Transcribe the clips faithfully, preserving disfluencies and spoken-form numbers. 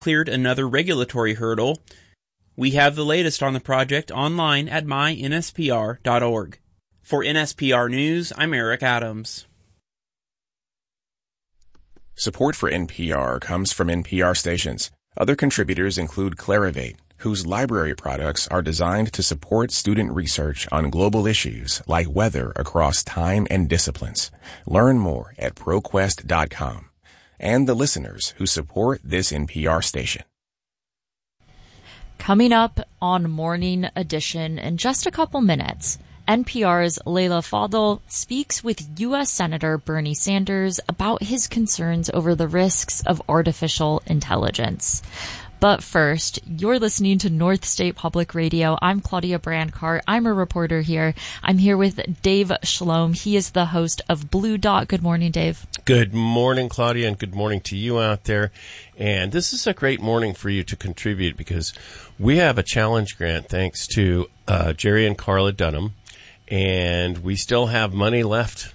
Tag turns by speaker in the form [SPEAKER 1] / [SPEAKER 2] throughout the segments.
[SPEAKER 1] cleared another regulatory hurdle. We have the latest on the project online at my N S P R dot org. For N S P R News, I'm Eric Adams.
[SPEAKER 2] Support for N P R comes from N P R stations. Other contributors include Clarivate, whose library products are designed to support student research on global issues like weather across time and disciplines. Learn more at ProQuest dot com. And the listeners who support this N P R station.
[SPEAKER 3] Coming up on Morning Edition in just a couple minutes, N P R's Leila Fadel speaks with U S Senator Bernie Sanders about his concerns over the risks of artificial intelligence. But first, you're listening to North State Public Radio. I'm Claudia Brandcart. I'm a reporter here. I'm here with Dave Shalom. He is the host of Blue Dot. Good morning, Dave.
[SPEAKER 4] Good morning, Claudia, and good morning to you out there. And this is a great morning for you to contribute because we have a challenge grant thanks to uh, Jerry and Carla Dunham, and we still have money left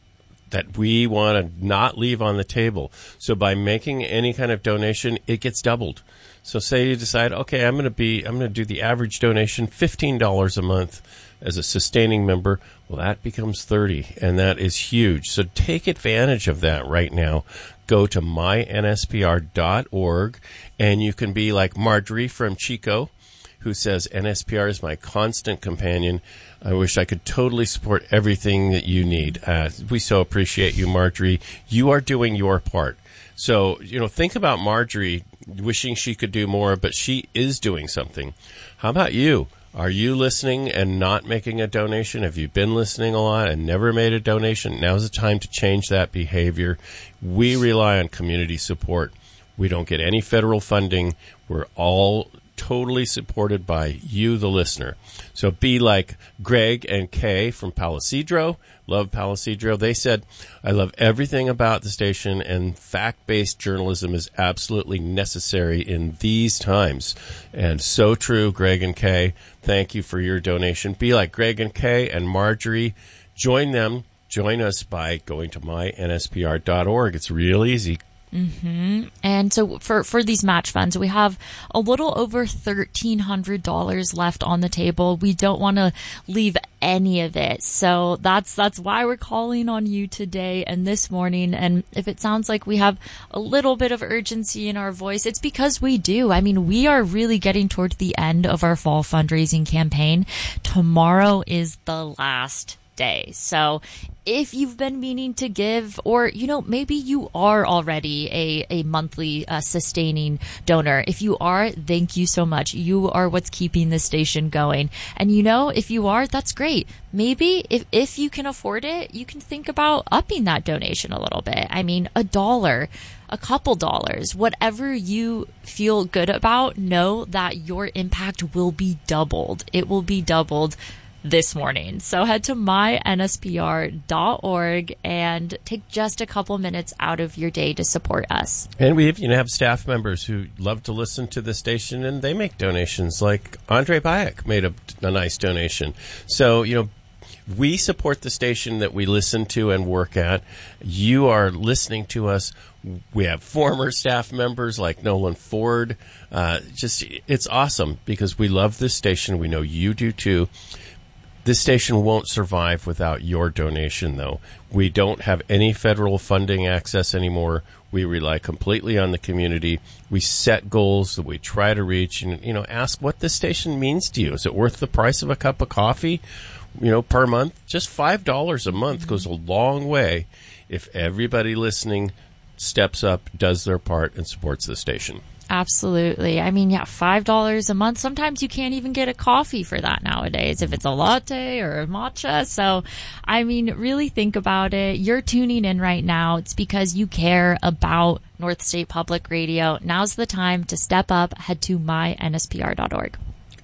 [SPEAKER 4] that we want to not leave on the table. So by making any kind of donation, it gets doubled. So say you decide, okay, I'm going to be, I'm going to do the average donation, fifteen dollars a month as a sustaining member. Well, that becomes thirty dollars, and that is huge. So take advantage of that right now. Go to my N S P R dot org, and you can be like Marjorie from Chico, who says, N S P R is my constant companion. I wish I could totally support everything that you need. Uh, we so appreciate you, Marjorie. You are doing your part. So, you know, think about Marjorie wishing she could do more, but she is doing something. How about you? Are you listening and not making a donation? Have you been listening a lot and never made a donation? Now's the time to change that behavior. We rely on community support. We don't get any federal funding. We're all totally supported by you, the listener. So be like Greg and Kay from Palisadro. Love Palisadro. They said, I love everything about the station, and fact-based journalism is absolutely necessary in these times. And so true, Greg and Kay. Thank you for your donation. Be like Greg and Kay and Marjorie. Join them. Join us by going to my N S P R dot org. It's real easy.
[SPEAKER 3] Mm-hmm. And so for, for these match funds, we have a little over thirteen hundred dollars left on the table. We don't want to leave any of it. So that's, that's why we're calling on you today and this morning. And if it sounds like we have a little bit of urgency in our voice, it's because we do. I mean, we are really getting toward the end of our fall fundraising campaign. Tomorrow is the last day. So if you've been meaning to give, or, you know, maybe you are already a, a monthly uh, sustaining donor. If you are, thank you so much. You are what's keeping the station going. And, you know, if you are, that's great. Maybe if, if you can afford it, you can think about upping that donation a little bit. I mean, a dollar, a couple dollars, whatever you feel good about, know that your impact will be doubled. It will be doubled this morning. So head to my N S P R dot org and take just a couple minutes out of your day to support us.
[SPEAKER 4] And we even have staff members who love to listen to the station, and they make donations, like Andre Bayek made a, a nice donation. So, you know, we support the station that we listen to and work at. You are listening to us. We have former staff members like Nolan Ford. Uh, just, it's awesome because we love this station. We know you do too. This station won't survive without your donation, though. We don't have any federal funding access anymore. We rely completely on the community. We set goals that we try to reach, and, you know, ask what this station means to you. Is it worth the price of a cup of coffee, you know, per month? Just five dollars a month goes a long way if everybody listening steps up, does their part, and supports the station.
[SPEAKER 3] Absolutely. I mean, yeah, five dollars a month. Sometimes you can't even get a coffee for that nowadays, if it's a latte or a matcha. So, I mean, really think about it. You're tuning in right now. It's because you care about North State Public Radio. Now's the time to step up. Head to my N S P R dot org.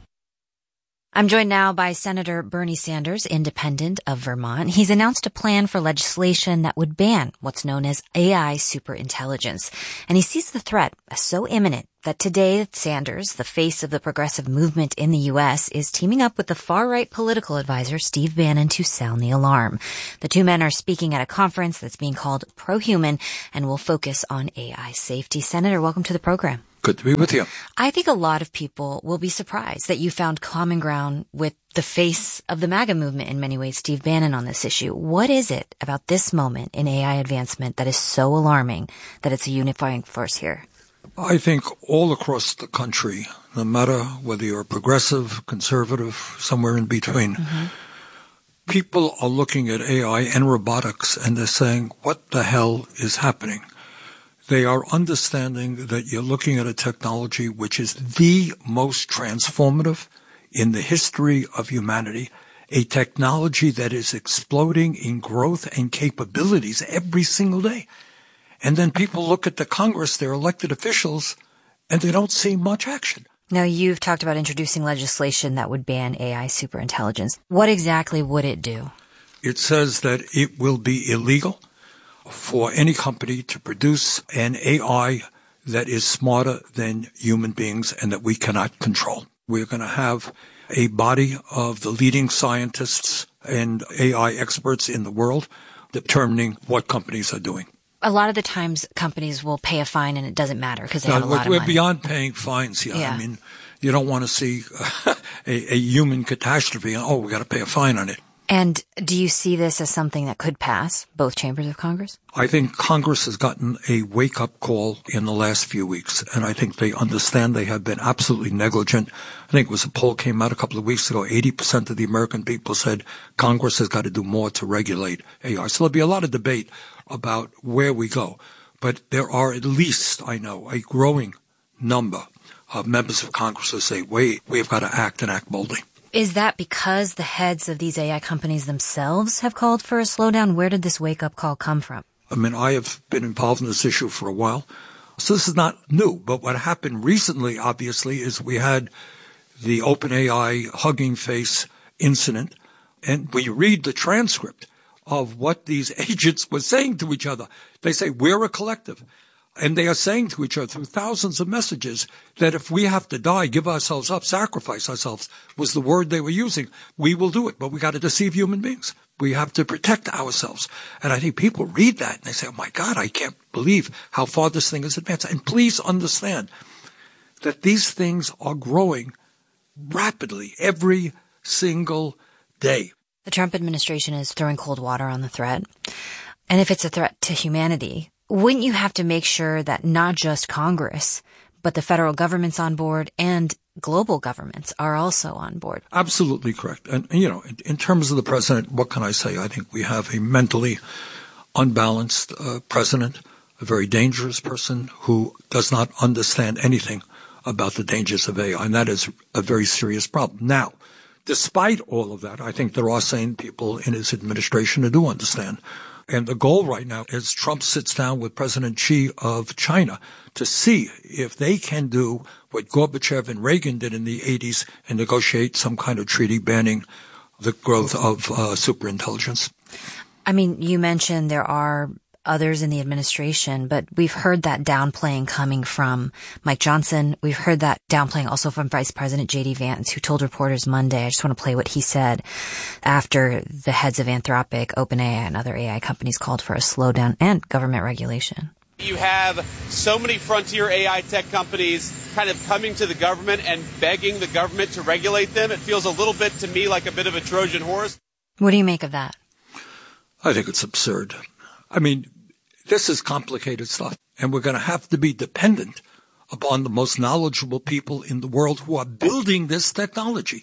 [SPEAKER 5] I'm joined now by Senator Bernie Sanders, independent of Vermont. He's announced a plan for legislation that would ban what's known as A I superintelligence. And he sees the threat as so imminent that today Sanders, the face of the progressive movement in the U S, is teaming up with the far-right political advisor Steve Bannon to sound the alarm. The two men are speaking at a conference that's being called Pro-Human and will focus on A I safety. Senator, welcome to the program.
[SPEAKER 6] Good to be with you.
[SPEAKER 5] I think a lot of people will be surprised that you found common ground with the face of the MAGA movement in many ways, Steve Bannon, on this issue. What is it about this moment in A I advancement that is so alarming that it's a unifying force here?
[SPEAKER 6] I think all across the country, no matter whether you're progressive, conservative, somewhere in between, mm-hmm. people are looking at A I and robotics and they're saying, what the hell is happening? They are understanding that you're looking at a technology which is the most transformative in the history of humanity, a technology that is exploding in growth and capabilities every single day. And then people look at the Congress, their elected officials, and they don't see much action.
[SPEAKER 5] Now, you've talked about introducing legislation that would ban A I superintelligence. What exactly would it do?
[SPEAKER 6] It says that it will be illegal for any company to produce an A I that is smarter than human beings and that we cannot control. We're going to have a body of the leading scientists and A I experts in the world determining what companies are doing.
[SPEAKER 5] A lot of the times companies will pay a fine and it doesn't matter because they
[SPEAKER 6] no,
[SPEAKER 5] have a lot of
[SPEAKER 6] we're
[SPEAKER 5] money.
[SPEAKER 6] We're beyond paying fines here.
[SPEAKER 5] Yeah.
[SPEAKER 6] I mean, you don't want to see a, a human catastrophe and, oh, we got to pay a fine on it.
[SPEAKER 5] And do you see this as something that could pass both chambers of Congress?
[SPEAKER 6] I think Congress has gotten a wake-up call in the last few weeks, and I think they understand they have been absolutely negligent. I think it was a poll came out a couple of weeks ago. eighty percent of the American people said Congress has got to do more to regulate A I. So there'll be a lot of debate about where we go. But there are at least, I know, a growing number of members of Congress who say, wait, we've got to act and act boldly.
[SPEAKER 5] Is that because the heads of these A I companies themselves have called for a slowdown? Where did this wake-up call come from?
[SPEAKER 6] I mean, I have been involved in this issue for a while, so this is not new. But what happened recently, obviously, is we had the OpenAI Hugging Face incident, and we read the transcript of what these agents were saying to each other. They say, we're a collective. And they are saying to each other through thousands of messages that if we have to die, give ourselves up, sacrifice ourselves, was the word they were using. We will do it, but we got to deceive human beings. We have to protect ourselves. And I think people read that and they say, oh my God, I can't believe how far this thing has advanced. And please understand that these things are growing rapidly every single day.
[SPEAKER 5] The Trump administration is throwing cold water on the threat. And if it's a threat to humanity, wouldn't you have to make sure that not just Congress, but the federal government's on board and global governments are also on board?
[SPEAKER 6] Absolutely correct. And, you know, in, in terms of the president, what can I say? I think we have a mentally unbalanced uh, president, a very dangerous person who does not understand anything about the dangers of A I. And that is a very serious problem. Now, despite all of that, I think there are sane people in his administration who do understand. And the goal right now is Trump sits down with President Xi of China to see if they can do what Gorbachev and Reagan did in the eighties and negotiate some kind of treaty banning the growth of uh, superintelligence.
[SPEAKER 5] I mean, you mentioned there are others in the administration, but we've heard that downplaying coming from Mike Johnson. We've heard that downplaying also from Vice President J D Vance, who told reporters Monday, I just want to play what he said after the heads of Anthropic, OpenAI, and other A I companies called for a slowdown and government regulation.
[SPEAKER 7] You have so many frontier A I tech companies kind of coming to the government and begging the government to regulate them. It feels a little bit to me like a bit of a Trojan horse.
[SPEAKER 5] What do you make of that?
[SPEAKER 6] I think it's absurd. I mean, this is complicated stuff, and we're going to have to be dependent upon the most knowledgeable people in the world who are building this technology.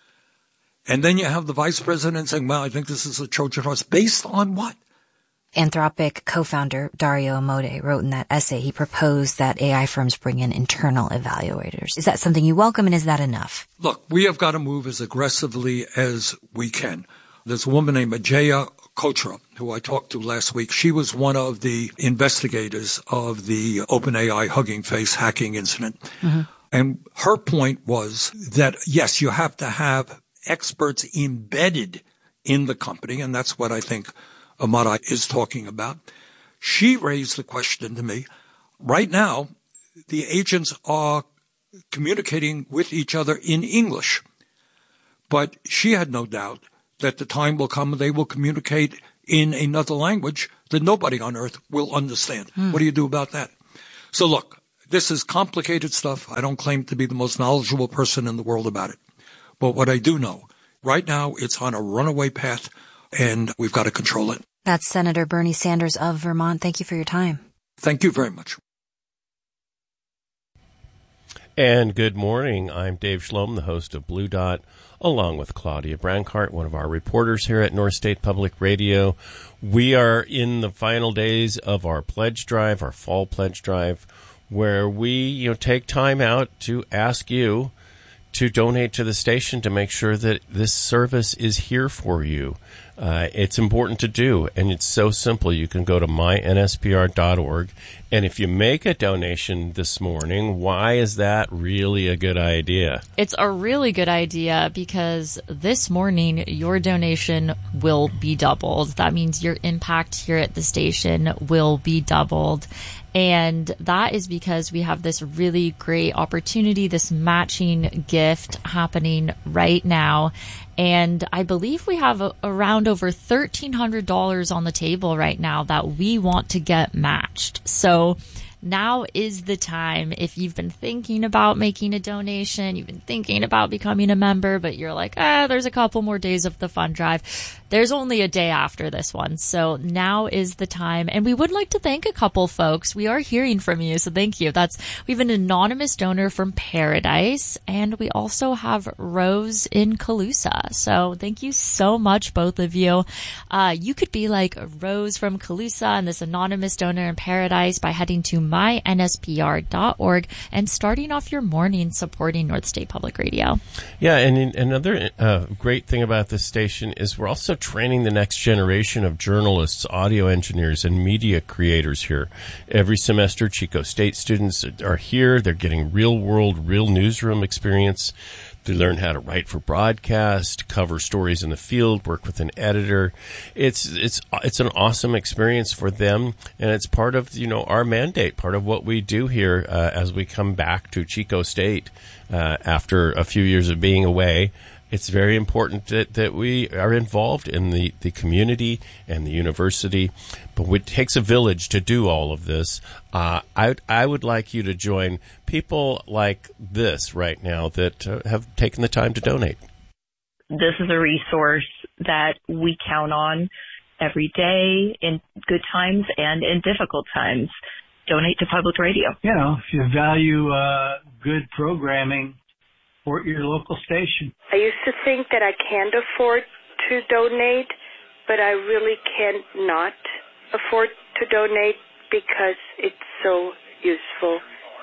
[SPEAKER 6] And then you have the vice president saying, well, I think this is a Trojan horse. Based on what?
[SPEAKER 5] Anthropic co-founder Dario Amodei wrote in that essay, he proposed that A I firms bring in internal evaluators. Is that something you welcome, and is that enough?
[SPEAKER 6] Look, we have got to move as aggressively as we can. There's a woman named Ajaya Kochra, who I talked to last week. She was one of the investigators of the OpenAI Hugging Face hacking incident. Mm-hmm. And her point was that, yes, you have to have experts embedded in the company, and that's what I think Amodei is talking about. She raised the question to me, right now, the agents are communicating with each other in English. But she had no doubt that the time will come when they will communicate in another language that nobody on earth will understand. Hmm. What do you do about that? So look, This is complicated stuff. I don't claim to be the most knowledgeable person in the world about it. But what I do know, right now it's on a runaway path, and we've got to control it.
[SPEAKER 5] That's Senator Bernie Sanders of Vermont. Thank you for your time.
[SPEAKER 6] Thank you very much.
[SPEAKER 4] And good morning. I'm Dave Schlom, the host of Blue Dot, along with Claudia Brancart, one of our reporters here at North State Public Radio. We are in the final days of our pledge drive, our fall pledge drive, where we, you know, take time out to ask you to donate to the station to make sure that this service is here for you. Uh, it's important to do, and it's so simple. You can go to my N S P R dot org, and if you make a donation this morning, why is that really a good idea?
[SPEAKER 3] It's a really good idea because this morning your donation will be doubled. That means your impact here at the station will be doubled. And that is because we have this really great opportunity, this matching gift happening right now. And I believe we have a, around over thirteen hundred dollars on the table right now that we want to get matched. So now is the time. If you've been thinking about making a donation, you've been thinking about becoming a member, but you're like, ah, there's a couple more days of the fund drive. There's only a day after this one. So now is the time. And we would like to thank a couple folks. We are hearing from you. So thank you. That's, we have an anonymous donor from Paradise, and we also have Rose in Calusa. So thank you so much, both of you. Uh, you could be like Rose from Calusa and this anonymous donor in Paradise by heading to my N S P R dot org and starting off your morning supporting North State Public Radio.
[SPEAKER 4] Yeah. And in, another uh, great thing about this station is we're also training the next generation of journalists, audio engineers, and media creators here. Every semester, Chico State students are here. They're getting real-world, real newsroom experience. They learn how to write for broadcast, cover stories in the field, work with an editor. It's it's it's an awesome experience for them, and it's part of, you know, our mandate, part of what we do here uh, as we come back to Chico State uh, after a few years of being away. It's very important that, that we are involved in the, the community and the university, but it takes a village to do all of this. Uh, I, I would like you to join people like this right now that uh, have taken the time to donate.
[SPEAKER 8] This is a resource that we count on every day in good times and in difficult times. Donate to public radio.
[SPEAKER 9] You know, if you value uh, good programming, support your local station.
[SPEAKER 10] I used to think that I can't afford to donate, but I really can't not afford to donate because it's so useful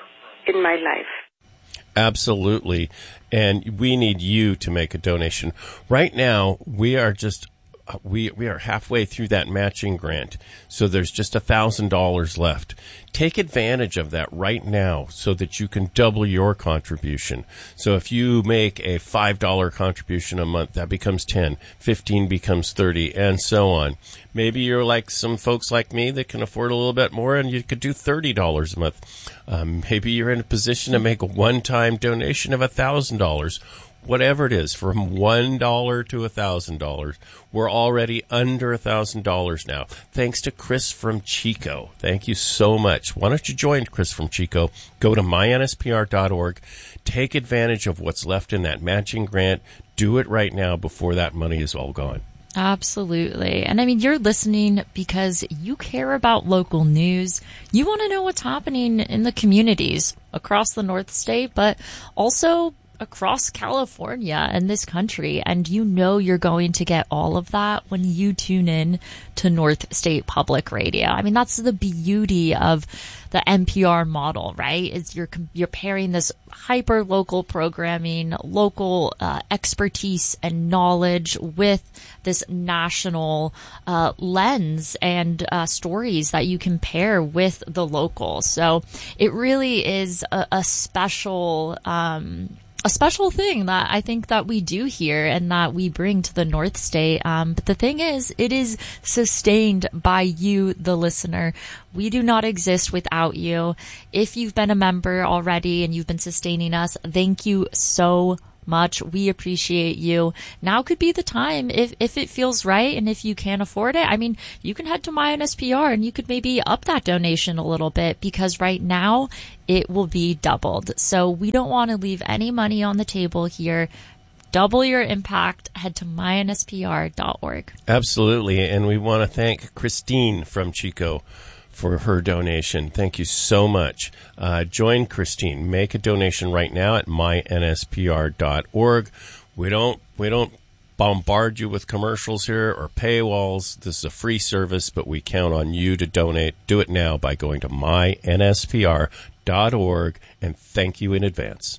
[SPEAKER 10] in my life.
[SPEAKER 4] Absolutely. And we need you to make a donation. Right now, we are just we we are halfway through that matching grant, so there's just a thousand dollars left. Take advantage of that right now so that you can double your contribution. So if you make a five dollar contribution a month, that becomes ten, fifteen becomes thirty, and so on. Maybe you're like some folks like me that can afford a little bit more, and you could do thirty dollars a month. Um, maybe you're in a position to make a one-time donation of a thousand dollars. Whatever it is, from one dollar to one thousand dollars. We're already under one thousand dollars now, thanks to Chris from Chico. Thank you so much. Why don't you join Chris from Chico? Go to my N S P R dot org. Take advantage of what's left in that matching grant. Do it right now before that money is all gone.
[SPEAKER 3] Absolutely. And I mean, you're listening because you care about local news. You want to know what's happening in the communities across the North State, but also across California and this country. And you know you're going to get all of that when you tune in to North State Public Radio. I mean, that's the beauty of the N P R model, right? Is you're you're pairing this hyper local programming, local uh, expertise and knowledge with this national uh, lens and uh, stories that you can pair with the local. So it really is a, a special um a special thing that I think that we do here and that we bring to the North State. Um, but the thing is, it is sustained by you, the listener. We do not exist without you. If you've been a member already and you've been sustaining us, thank you so much. We appreciate you. Now could be the time if, if it feels right and if you can afford it. I mean, you can head to my N S P R and you could maybe up that donation a little bit, because right now it will be doubled. So we don't want to leave any money on the table here. Double your impact. Head to my N S P R dot org.
[SPEAKER 4] Absolutely. And we want to thank Christine from Chico for her donation. Thank you so much. Uh, join Christine. Make a donation right now at my N S P R dot org. We don't, we don't bombard you with commercials here or paywalls. This is a free service, but we count on you to donate. Do it now by going to my N S P R dot org, and thank you in advance.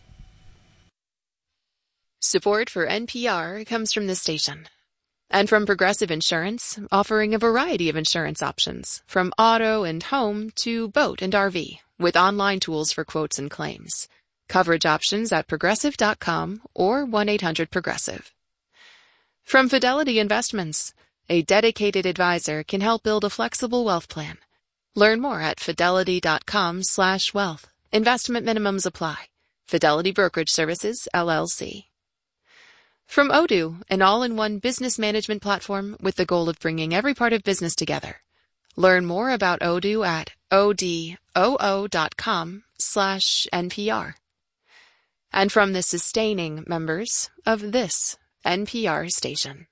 [SPEAKER 11] Support for N P R comes from this station and from Progressive Insurance, offering a variety of insurance options from auto and home to boat and R V, with online tools for quotes and claims. Coverage options at progressive dot com or one eight hundred progressive. From Fidelity Investments, a dedicated advisor can help build a flexible wealth plan. Learn more at fidelity dot com slash wealth. Investment minimums apply. Fidelity Brokerage Services, L L C. From Odoo, an all-in-one business management platform with the goal of bringing every part of business together. Learn more about Odoo at odoo dot com slash N P R. And from the sustaining members of this N P R station.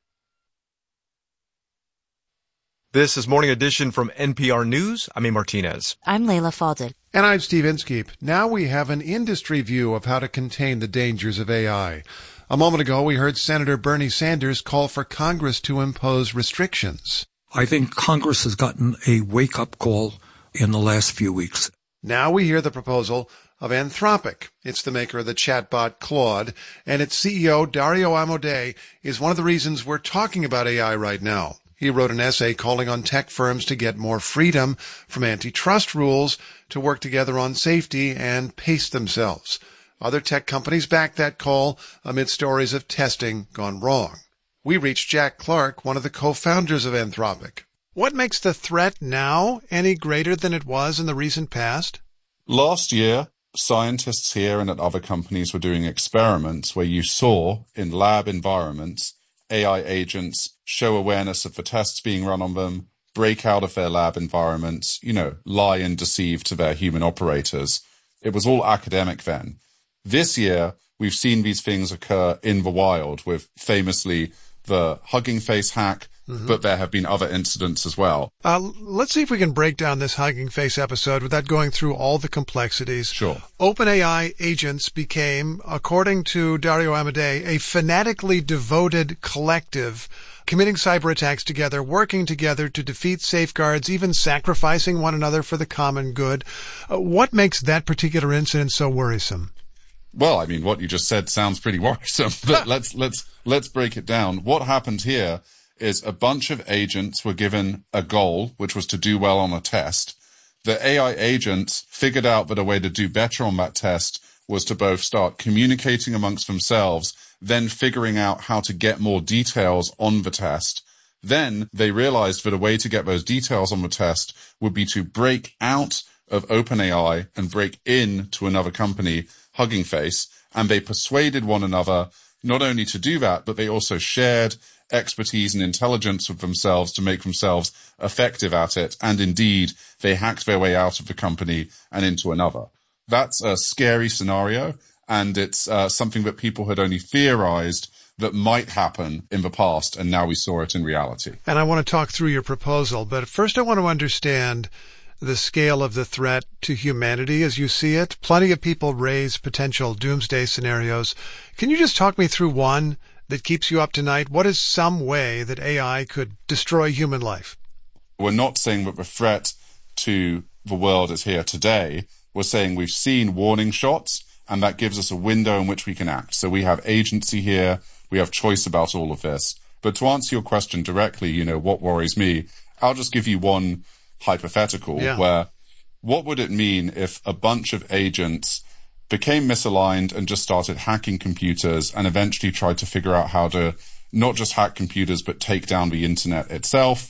[SPEAKER 12] This is Morning Edition from N P R News. I'm A. Martinez.
[SPEAKER 5] I'm Layla Falded.
[SPEAKER 13] And I'm Steve Inskeep. Now we have an industry view of how to contain the dangers of A I. A moment ago, we heard Senator Bernie Sanders call for Congress to impose restrictions.
[SPEAKER 6] I think Congress has gotten a wake-up call in the last few weeks.
[SPEAKER 13] Now we hear the proposal of Anthropic. It's the maker of the chatbot Claude, and its C E O, Dario Amodei, is one of the reasons we're talking about A I right now. He wrote an essay calling on tech firms to get more freedom from antitrust rules to work together on safety and pace themselves. Other tech companies backed that call amid stories of testing gone wrong. We reached Jack Clark, one of the co-founders of Anthropic. What makes the threat now any greater than it was in the recent past?
[SPEAKER 14] Last year, scientists here and at other companies were doing experiments where you saw, in lab environments, A I agents show awareness of the tests being run on them, break out of their lab environments, you know, lie and deceive to their human operators. It was all academic then. This year, we've seen these things occur in the wild, with famously the Hugging Face hack, mm-hmm. but there have been other incidents as well.
[SPEAKER 13] Uh, let's see if we can break down this Hugging Face episode without going through all the complexities.
[SPEAKER 14] Sure.
[SPEAKER 13] OpenAI agents became, according to Dario Amodei, a fanatically devoted collective, committing cyber attacks together, working together to defeat safeguards, even sacrificing one another for the common good. Uh, what makes that particular incident so worrisome?
[SPEAKER 14] Well, I mean, what you just said sounds pretty worrisome, but let's, let's, let's break it down. What happened here is a bunch of agents were given a goal, which was to do well on a test. The A I agents figured out that a way to do better on that test was to both start communicating amongst themselves, then figuring out how to get more details on the test. Then they realized that a way to get those details on the test would be to break out of OpenAI and break in to another company, Hugging Face, and they persuaded one another not only to do that, but they also shared expertise and intelligence with themselves to make themselves effective at it. And indeed, they hacked their way out of the company and into another. That's a scary scenario, and it's uh, something that people had only theorized that might happen in the past, and now we saw it in reality.
[SPEAKER 13] And I want to talk through your proposal, but first I want to understand the scale of the threat to humanity as you see it. Plenty of people raise potential doomsday scenarios. Can you just talk me through one that keeps you up tonight? What is some way that A I could destroy human life?
[SPEAKER 14] We're not saying that the threat to the world is here today. We're saying we've seen warning shots, and that gives us a window in which we can act. So we have agency here. We have choice about all of this. But to answer your question directly, you know, what worries me, I'll just give you one hypothetical yeah. where what would it mean if a bunch of agents became misaligned and just started hacking computers and eventually tried to figure out how to not just hack computers, but take down the internet itself,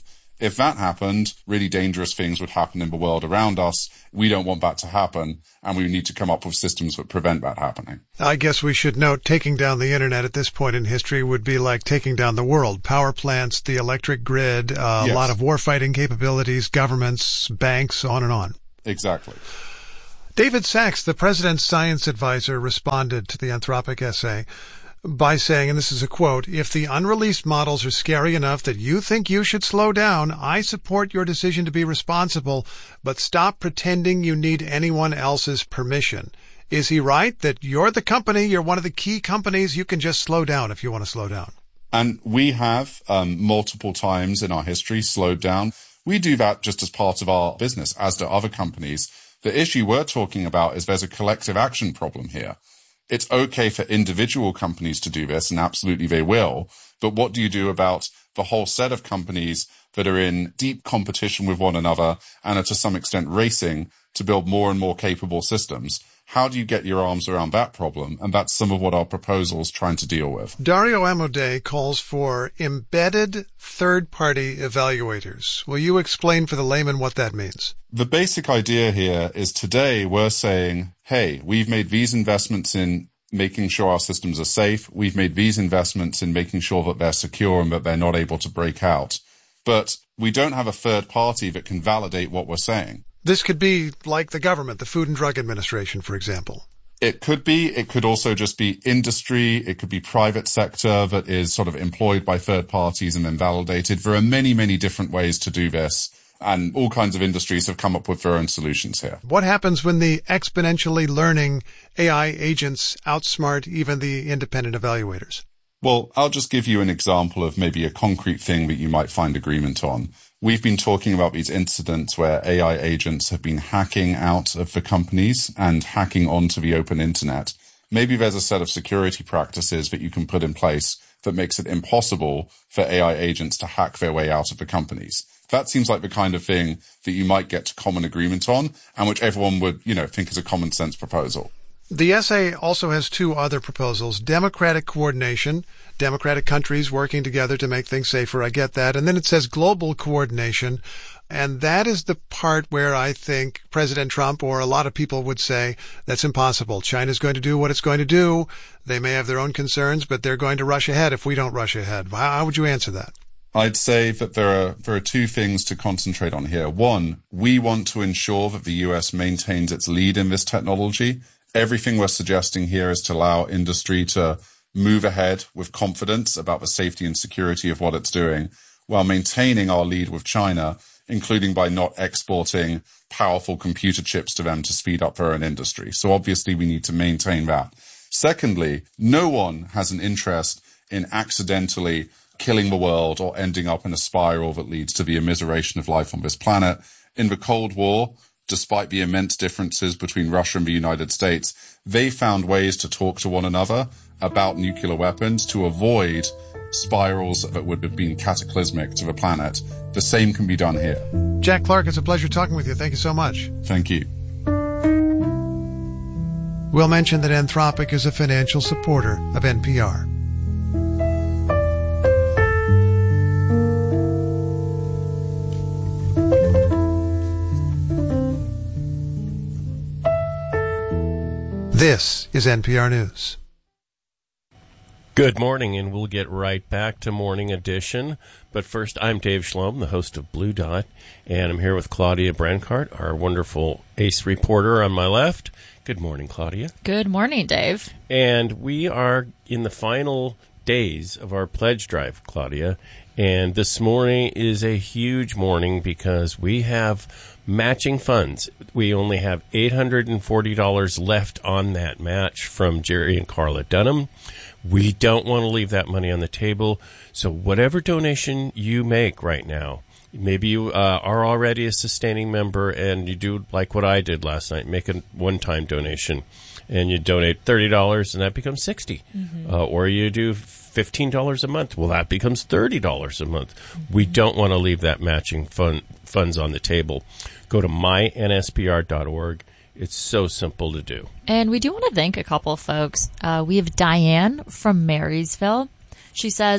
[SPEAKER 14] If that happened, really dangerous things would happen in the world around us. We don't want that to happen, and we need to come up with systems that prevent that happening.
[SPEAKER 13] I guess we should note taking down the internet at this point in history would be like taking down the world. Power plants, the electric grid, uh, yes. a lot of warfighting capabilities, governments, banks, on and on.
[SPEAKER 14] Exactly.
[SPEAKER 13] David Sachs, the president's science advisor, responded to the Anthropic essay by saying, and this is a quote, "If the unreleased models are scary enough that you think you should slow down, I support your decision to be responsible, but stop pretending you need anyone else's permission." Is he right that you're the company, you're one of the key companies, you can just slow down if you want to slow down?
[SPEAKER 14] And we have um, multiple times in our history slowed down. We do that just as part of our business, as do other companies. The issue we're talking about is there's a collective action problem here. It's okay for individual companies to do this, and absolutely they will. But what do you do about the whole set of companies that are in deep competition with one another and are to some extent racing to build more and more capable systems? How do you get your arms around that problem? And that's some of what our proposal's trying to deal with.
[SPEAKER 13] Dario Amodei calls for embedded third-party evaluators. Will you explain for the layman what that means?
[SPEAKER 14] The basic idea here is today we're saying, hey, we've made these investments in making sure our systems are safe. We've made these investments in making sure that they're secure and that they're not able to break out. But we don't have a third party that can validate what we're saying.
[SPEAKER 13] This could be like the government, the Food and Drug Administration, for example.
[SPEAKER 14] It could be. It could also just be industry. It could be private sector that is sort of employed by third parties and then validated. There are many, many different ways to do this, and all kinds of industries have come up with their own solutions here.
[SPEAKER 13] What happens when the exponentially learning A I agents outsmart even the independent evaluators?
[SPEAKER 14] Well, I'll just give you an example of maybe a concrete thing that you might find agreement on. We've been talking about these incidents where A I agents have been hacking out of the companies and hacking onto the open internet. Maybe there's a set of security practices that you can put in place that makes it impossible for A I agents to hack their way out of the companies. That seems like the kind of thing that you might get to common agreement on, and which everyone would, you know, think is a common sense proposal.
[SPEAKER 13] The essay also has two other proposals: democratic coordination, democratic countries working together to make things safer. I get that. And then it says global coordination. And that is the part where I think President Trump or a lot of people would say that's impossible. China's going to do what it's going to do. They may have their own concerns, but they're going to rush ahead if we don't rush ahead. How would you answer that?
[SPEAKER 14] I'd say that there are there are two things to concentrate on here. One, we want to ensure that the U S maintains its lead in this technology. Everything we're suggesting here is to allow industry to move ahead with confidence about the safety and security of what it's doing, while maintaining our lead with China, including by not exporting powerful computer chips to them to speed up their own industry. So obviously we need to maintain that. Secondly, no one has an interest in accidentally killing the world or ending up in a spiral that leads to the immiseration of life on this planet. In the Cold War, despite the immense differences between Russia and the United States, they found ways to talk to one another about nuclear weapons to avoid spirals that would have been cataclysmic to the planet. The same can be done here.
[SPEAKER 13] Jack Clark, it's a pleasure talking with you. Thank you so much.
[SPEAKER 14] Thank you.
[SPEAKER 13] We'll mention that Anthropic is a financial supporter of N P R. This is N P R News.
[SPEAKER 4] Good morning, and we'll get right back to Morning Edition. But first, I'm Dave Shlom, the host of Blue Dot, and I'm here with Claudia Brancart, our wonderful ace reporter on my left. Good morning, Claudia.
[SPEAKER 3] Good morning, Dave.
[SPEAKER 4] And we are in the final days of our pledge drive, Claudia. And this morning is a huge morning because we have matching funds. We only have eight hundred forty dollars left on that match from Jerry and Carla Dunham. We don't want to leave that money on the table. So whatever donation you make right now, maybe you uh, are already a sustaining member and you do like what I did last night, make a one-time donation, and you donate thirty dollars and that becomes sixty dollars. Mm-hmm. Uh, or you do fifteen dollars a month. Well, that becomes thirty dollars a month. Mm-hmm. We don't want to leave that matching fund, funds on the table. Go to my N S P R dot org. It's so simple to do.
[SPEAKER 3] And we do want to thank a couple of folks. Uh, we have Diane from Marysville. She says,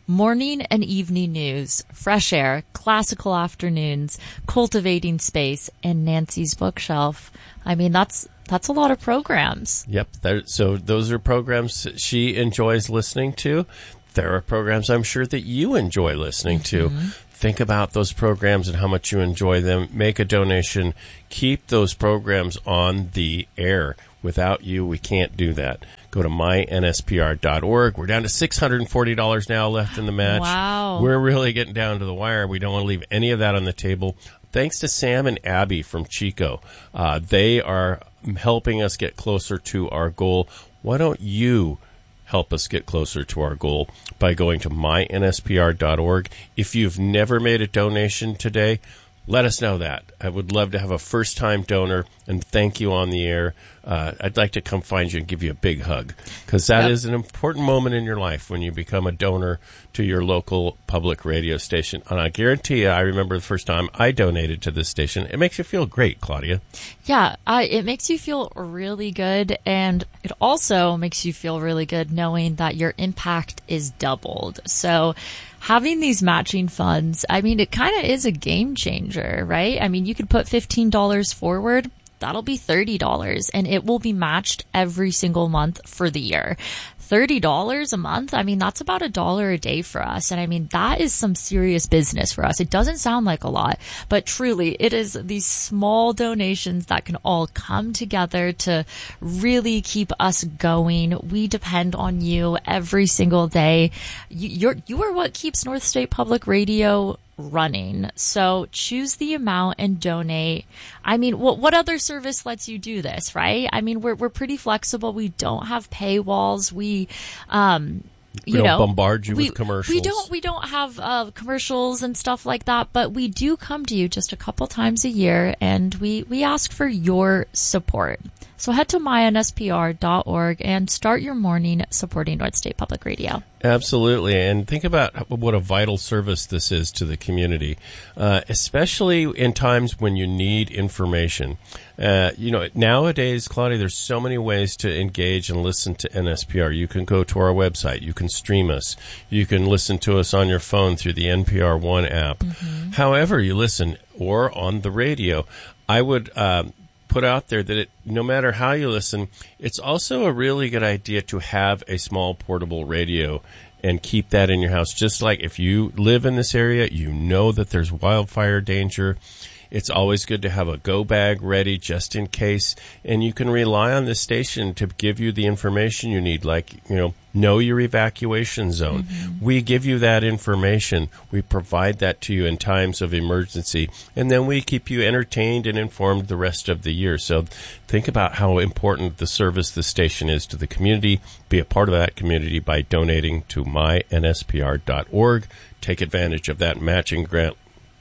[SPEAKER 3] Morning and evening news, fresh air, classical afternoons, cultivating space, and Nancy's bookshelf. I mean, that's that's a lot of programs.
[SPEAKER 4] Yep. There, so those are programs she enjoys listening to. There are programs I'm sure that you enjoy listening to. Mm-hmm. Think about those programs and how much you enjoy them. Make a donation. Keep those programs on the air. Without you, we can't do that. Go to my N S P R dot org. We're down to six hundred forty dollars now left in the match.
[SPEAKER 3] Wow.
[SPEAKER 4] We're really getting down to the wire. We don't want to leave any of that on the table. Thanks to Sam and Abby from Chico. Uh, they are helping us get closer to our goal. Why don't you help us get closer to our goal by going to my N S P R dot org. If you've never made a donation today, let us know that. I would love to have a first-time donor and thank you on the air. Uh, I'd like to come find you and give you a big hug, because that yep. is an important moment in your life when you become a donor to your local public radio station. And I guarantee you, I remember the first time I donated to this station. It makes you feel great, Claudia.
[SPEAKER 3] Yeah, uh, it makes you feel really good, and it also makes you feel really good knowing that your impact is doubled. So having these matching funds, I mean, it kind of is a game changer, right? I mean, you could put fifteen dollars forward. That'll be thirty dollars, and it will be matched every single month for the year. thirty dollars a month, I mean, that's about a dollar a day for us. And I mean, that is some serious business for us. It doesn't sound like a lot, but truly it is these small donations that can all come together to really keep us going. We depend on you every single day. You, you're, you are what keeps North State Public Radio running. So choose the amount and donate. I mean, what what other service lets you do this, right? I mean, we're we're pretty flexible. We don't have paywalls. We um you
[SPEAKER 4] we don't
[SPEAKER 3] know,
[SPEAKER 4] bombard you
[SPEAKER 3] we,
[SPEAKER 4] with commercials.
[SPEAKER 3] We don't we don't have uh, commercials and stuff like that, but we do come to you just a couple times a year, and we we ask for your support. So head to my N S P R dot org and start your morning supporting North State Public Radio.
[SPEAKER 4] Absolutely. And think about what a vital service this is to the community, uh, especially in times when you need information. Uh, you know, nowadays, Claudia, there's so many ways to engage and listen to N S P R. You can go to our website. You can stream us. You can listen to us on your phone through the N P R One app. Mm-hmm. However you listen, or on the radio. I would um, put out there that it, no matter how you listen, it's also a really good idea to have a small portable radio and keep that in your house. Just like if you live in this area, you know that there's wildfire danger. It's always good to have a go bag ready just in case, and you can rely on this station to give you the information you need, like, you know, know your evacuation zone. Mm-hmm. We give you that information. We provide that to you in times of emergency, and then we keep you entertained and informed the rest of the year. So think about how important the service the station is to the community. Be a part of that community by donating to my N S P R dot org. Take advantage of that matching grant.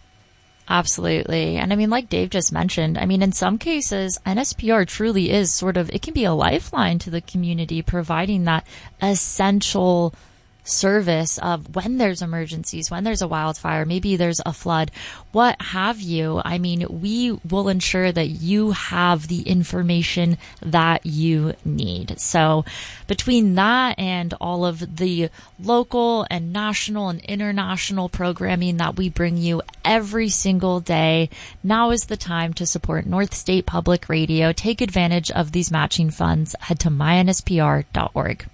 [SPEAKER 3] Absolutely. And I mean, like Dave just mentioned, I mean, in some cases, N S P R truly is sort of, it can be a lifeline to the community, providing that essential service of when there's emergencies, when there's a wildfire, maybe there's a flood, what have you. I mean, we will ensure that you have the information that you need. So between that and all of the local and national and international programming that we bring you every single day, now is the time to support North State Public Radio. Take advantage of these matching funds. Head to my N S P R dot org.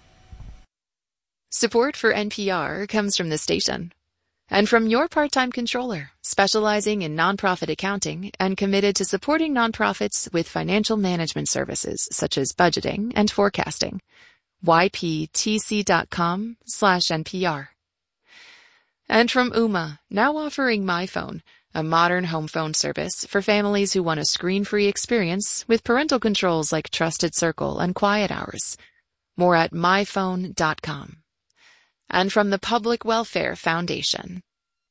[SPEAKER 11] Support for N P R comes from the station and from your part-time controller, specializing in nonprofit accounting and committed to supporting nonprofits with financial management services such as budgeting and forecasting. Y P T C dot com slash N P R. And from Ooma, now offering MyPhone, a modern home phone service for families who want a screen-free experience with parental controls like Trusted Circle and Quiet Hours. More at my phone dot com. And from the Public Welfare Foundation.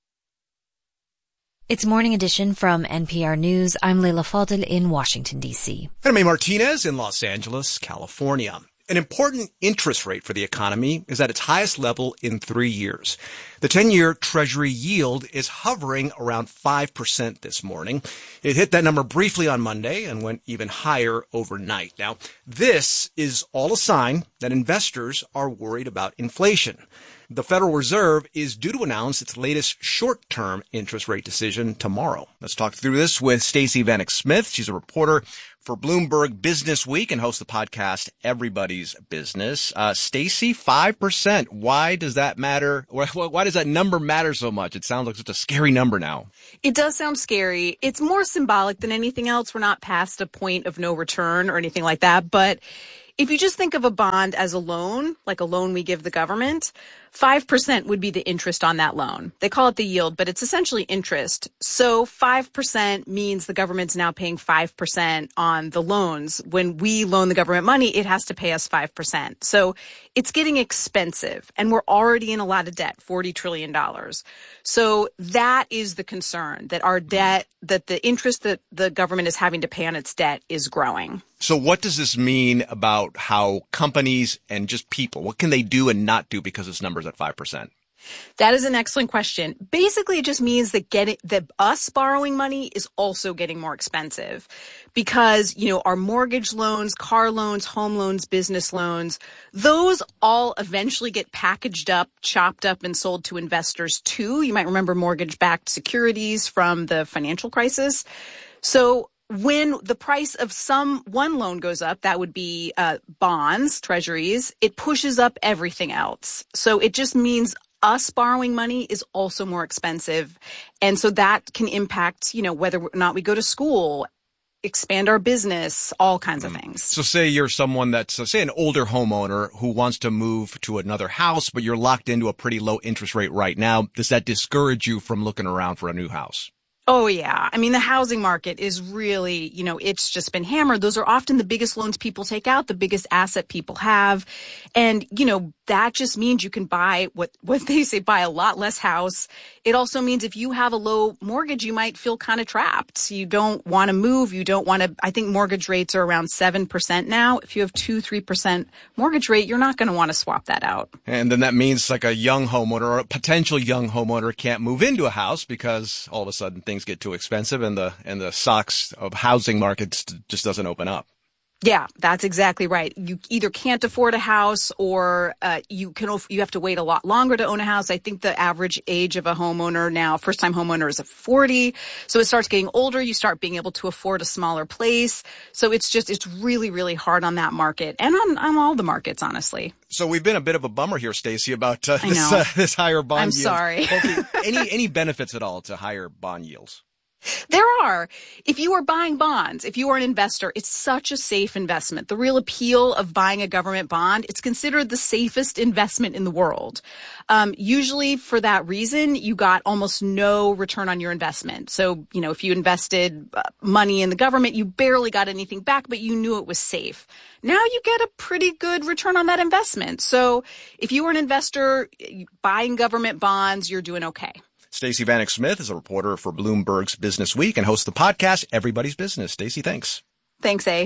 [SPEAKER 5] It's Morning Edition from N P R News. I'm Leila Fadel in Washington, D C.
[SPEAKER 15] And I'm Martinez in Los Angeles, California. An important interest rate for the economy is at its highest level in three years. The ten-year Treasury yield is hovering around five percent this morning. It hit that number briefly on Monday and went even higher overnight. Now, this is all a sign that investors are worried about inflation. The Federal Reserve is due to announce its latest short-term interest rate decision tomorrow. Let's talk through this with Stacey Vanek Smith. She's a reporter for Bloomberg Business Week and hosts the podcast Everybody's Business. Uh, Stacey, five percent. Why does that matter? Why does that number matter so much? It sounds like such a scary number now.
[SPEAKER 16] It does sound scary. It's more symbolic than anything else. We're not past a point of no return or anything like that. But if you just think of a bond as a loan, like a loan we give the government, five percent would be the interest on that loan. They call it the yield, but it's essentially interest. So five percent means the government's now paying five percent on the loans. When we loan the government money, it has to pay us five percent. So it's getting expensive, and we're already in a lot of debt, forty trillion dollars. So that is the concern, that our debt, that the interest that the government is having to pay on its debt is growing.
[SPEAKER 15] So what does this mean about how companies and just people, what can they do and not do because this number's at five percent?
[SPEAKER 16] That is an excellent question. Basically, it just means that getting that us borrowing money is also getting more expensive because, you know, our mortgage loans, car loans, home loans, business loans, those all eventually get packaged up, chopped up, and sold to investors too. You might remember mortgage-backed securities from the financial crisis. So when the price of some one loan goes up, that would be uh, bonds, treasuries, it pushes up everything else. So it just means us borrowing money is also more expensive. And so that can impact, you know, whether or not we go to school, expand our business, all kinds of things.
[SPEAKER 15] So say you're someone that's, so say an older homeowner who wants to move to another house, but you're locked into a pretty low interest rate right now. Does that discourage you from looking around for a new house?
[SPEAKER 16] Oh, yeah. I mean, the housing market is really, you know, it's just been hammered. Those are often the biggest loans people take out, the biggest asset people have. And, you know, that just means you can buy what, what they say, buy a lot less house. It also means if you have a low mortgage, you might feel kind of trapped. You don't want to move. You don't want to, I think mortgage rates are around seven percent now. If you have two, three percent mortgage rate, you're not going to want to swap that out.
[SPEAKER 15] And then that means like a young homeowner or a potential young homeowner can't move into a house because all of a sudden things get too expensive and the, and the socks of housing markets just doesn't open up.
[SPEAKER 16] Yeah, that's exactly right. You either can't afford a house or uh, you can you have to wait a lot longer to own a house. I think the average age of a homeowner now, first-time homeowner, is at forty. So it starts getting older. You start being able to afford a smaller place. So it's just it's really, really hard on that market and on, on all the markets, honestly.
[SPEAKER 15] So we've been a bit of a bummer here, Stacey, about uh, this,
[SPEAKER 16] I know.
[SPEAKER 15] uh, this higher bond
[SPEAKER 16] I'm
[SPEAKER 15] yield.
[SPEAKER 16] sorry.
[SPEAKER 15] Okay, any any benefits at all to higher bond yields?
[SPEAKER 16] There are. If you are buying bonds, if you are an investor, it's such a safe investment. The real appeal of buying a government bond, it's considered the safest investment in the world. Um, usually for that reason, you got almost no return on your investment. So, you know, if you invested uh, money in the government, you barely got anything back, but you knew it was safe. Now you get a pretty good return on that investment. So if you were an investor buying government bonds, you're doing okay.
[SPEAKER 15] Stacey Vanek Smith is a reporter for Bloomberg's Business Week and hosts the podcast Everybody's Business. Stacey, thanks.
[SPEAKER 16] Thanks, A.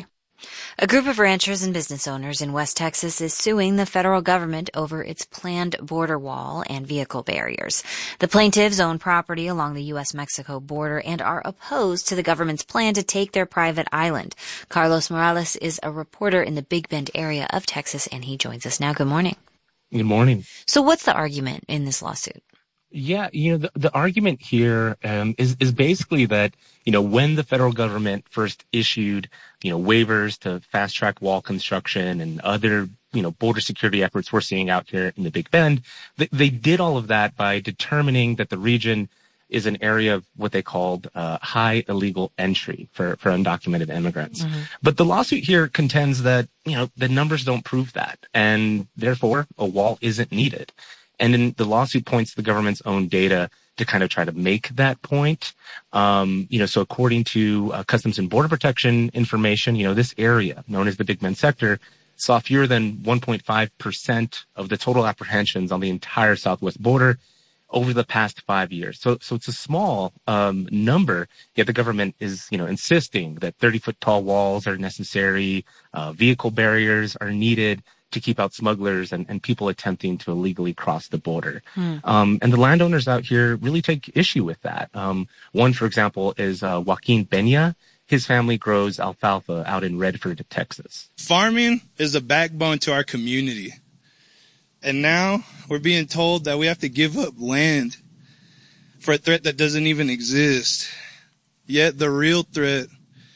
[SPEAKER 5] A group of ranchers and business owners in West Texas is suing the federal government over its planned border wall and vehicle barriers. The plaintiffs own property along the U S Mexico border and are opposed to the government's plan to take their private island. Carlos Morales is a reporter in the Big Bend area of Texas, and he joins us now. Good morning.
[SPEAKER 17] Good morning.
[SPEAKER 5] So what's the argument in this lawsuit?
[SPEAKER 17] Yeah, you know, the, the argument here um, is, is basically that, you know, when the federal government first issued, you know, waivers to fast-track wall construction and other, you know, border security efforts we're seeing out here in the Big Bend, they, they did all of that by determining that the region is an area of what they called uh, high illegal entry for, for undocumented immigrants. Mm-hmm. But the lawsuit here contends that, you know, the numbers don't prove that, and therefore a wall isn't needed. And then the lawsuit points to the government's own data to kind of try to make that point. Um, you know, so according to uh, Customs and Border Protection information, you know, this area known as the Big Bend sector saw fewer than one point five percent of the total apprehensions on the entire southwest border. over the past five years. So, so it's a small um, number, yet the government is, you know, insisting that thirty foot tall walls are necessary, uh, vehicle barriers are needed to keep out smugglers and, and people attempting to illegally cross the border. Hmm. Um, and the landowners out here really take issue with that. Um, one, for example, is uh, Joaquin Peña. His family grows alfalfa out in Redford, Texas.
[SPEAKER 18] Farming is the backbone to our community. And now we're being told that we have to give up land for a threat that doesn't even exist. Yet the real threat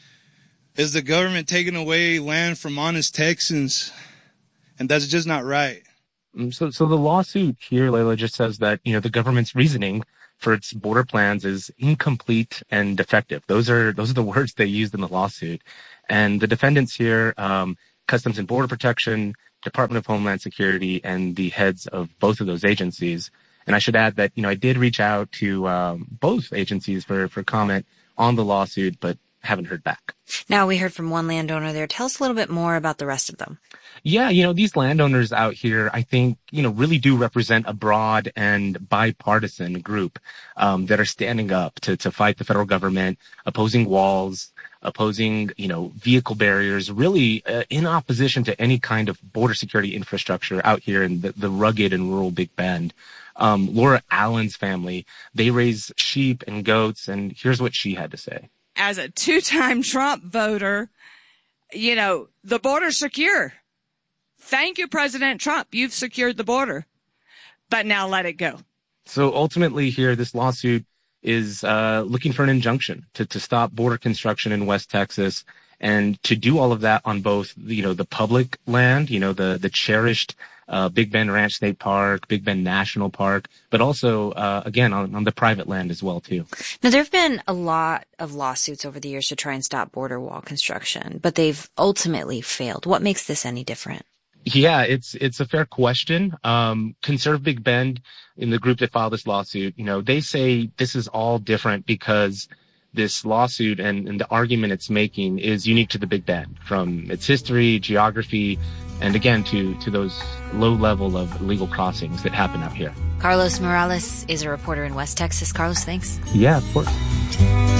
[SPEAKER 18] is the government taking away land from honest Texans. And that's just not right.
[SPEAKER 17] So, so the lawsuit here, Layla, just says that, you know, the government's reasoning for its border plans is incomplete and defective. Those are, those are the words they used in the lawsuit. And the defendants here, um, Customs and Border Protection, Department of Homeland Security, and the heads of both of those agencies. And I should add that, you know, I did reach out to um, both agencies for, for comment on the lawsuit, but haven't heard back.
[SPEAKER 5] Now, we heard from one landowner there. Tell us a little bit more about the rest of them.
[SPEAKER 17] Yeah, you know, these landowners out here, I think, you know, really do represent a broad and bipartisan group um, that are standing up to, to fight the federal government, opposing walls, opposing, you know, vehicle barriers, really uh, in opposition to any kind of border security infrastructure out here in the, the rugged and rural Big Bend. Um, Laura Allen's family, they raise sheep and goats, and here's what she had to say.
[SPEAKER 19] As a two-time Trump voter, you know, the border's secure. Thank you, President Trump. You've secured the border. But now let it go.
[SPEAKER 17] So ultimately here, this lawsuit is uh, looking for an injunction to, to stop border construction in West Texas, and to do all of that on both, you know, the public land, you know, the, the cherished uh, Big Bend Ranch State Park, Big Bend National Park, but also, uh, again, on, on the private land as well, too.
[SPEAKER 5] Now, there have been a lot of lawsuits over the years to try and stop border wall construction, but they've ultimately failed. What makes this any different?
[SPEAKER 17] Yeah, it's it's a fair question. Um, Conserve Big Bend, in the group that filed this lawsuit, you know, they say this is all different because this lawsuit and, and the argument it's making is unique to the Big Bend, from its history, geography, and again, to, to those low level of illegal crossings that happen out here.
[SPEAKER 5] Carlos Morales is a reporter in West Texas. Carlos, thanks.
[SPEAKER 17] Yeah, of course.